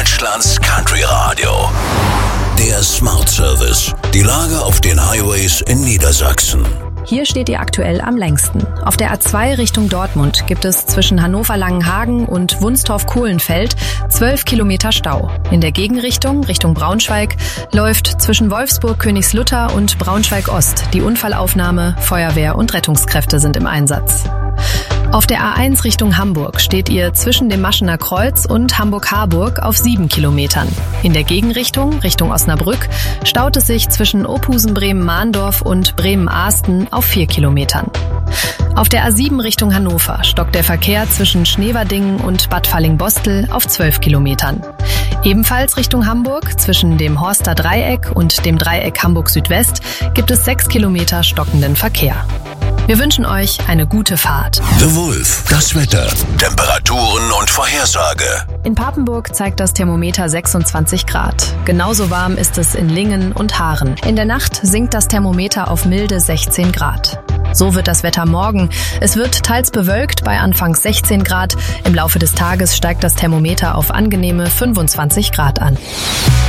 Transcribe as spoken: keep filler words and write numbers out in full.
Deutschlands Country Radio. Der Smart Service. Die Lage auf den Highways in Niedersachsen. Hier steht ihr aktuell am längsten. Auf der A zwei Richtung Dortmund gibt es zwischen Hannover-Langenhagen und Wunstorf-Kohlenfeld zwölf Kilometer Stau. In der Gegenrichtung, Richtung Braunschweig, läuft zwischen Wolfsburg-Königslutter und Braunschweig-Ost die Unfallaufnahme. Feuerwehr und Rettungskräfte sind im Einsatz. Auf der A eins Richtung Hamburg steht ihr zwischen dem Maschener Kreuz und Hamburg-Harburg auf sieben Kilometern. In der Gegenrichtung, Richtung Osnabrück, staut es sich zwischen Ophusen-Bremen-Mahndorf und Bremen-Ahsten auf vier Kilometern. Auf der A sieben Richtung Hannover stockt der Verkehr zwischen Schneverdingen und Bad Falling-Bostel auf zwölf Kilometern. Ebenfalls Richtung Hamburg, zwischen dem Horster Dreieck und dem Dreieck Hamburg-Südwest, gibt es sechs Kilometer stockenden Verkehr. Wir wünschen euch eine gute Fahrt. The Wolf, das Wetter, Temperaturen und Vorhersage. In Papenburg zeigt das Thermometer sechsundzwanzig Grad. Genauso warm ist es in Lingen und Haaren. In der Nacht sinkt das Thermometer auf milde sechzehn Grad. So wird das Wetter morgen. Es wird teils bewölkt bei anfangs sechzehn Grad. Im Laufe des Tages steigt das Thermometer auf angenehme fünfundzwanzig Grad an.